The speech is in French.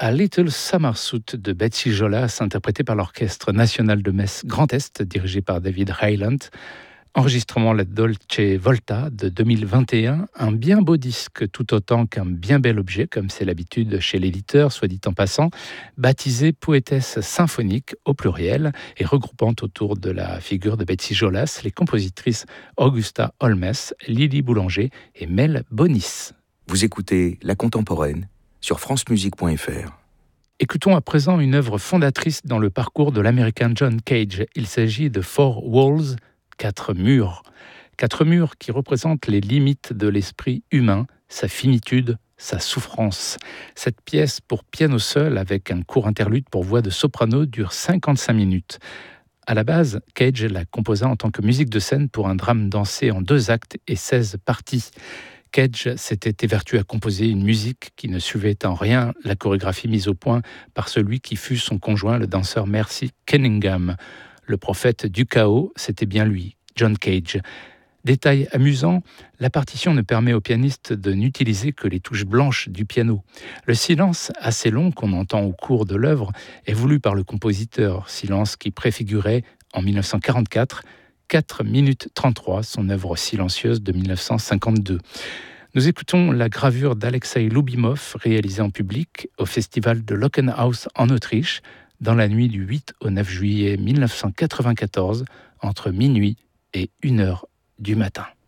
A Little Summer Suit de Betsy Jolas, interprété par l'Orchestre National de Metz Grand Est, dirigé par David Hyland. Enregistrement La Dolce Volta de 2021, un bien beau disque tout autant qu'un bien bel objet, comme c'est l'habitude chez l'éditeur, soit dit en passant, baptisé Poétesse symphonique au pluriel et regroupant autour de la figure de Betsy Jolas les compositrices Augusta Holmes, Lily Boulanger et Mel Bonis. Vous écoutez La Contemporaine sur francemusique.fr. Écoutons à présent une œuvre fondatrice dans le parcours de l'Américain John Cage. Il s'agit de Four Walls, 4 murs. 4 murs qui représentent les limites de l'esprit humain, sa finitude, sa souffrance. Cette pièce pour piano seul avec un court interlude pour voix de soprano dure 55 minutes. À la base, Cage la composa en tant que musique de scène pour un drame dansé en 2 actes et 16 parties. Cage s'était évertué à composer une musique qui ne suivait en rien la chorégraphie mise au point par celui qui fut son conjoint, le danseur Mercy Cunningham. Le prophète du chaos, c'était bien lui, John Cage. Détail amusant, la partition ne permet au pianiste de n'utiliser que les touches blanches du piano. Le silence assez long qu'on entend au cours de l'œuvre est voulu par le compositeur, silence qui préfigurait, en 1944, 4 minutes 33, son œuvre silencieuse de 1952. Nous écoutons la gravure d'Alexei Loubimov, réalisée en public au festival de Lockenhaus en Autriche, dans la nuit du 8 au 9 juillet 1994, entre minuit et 1h du matin.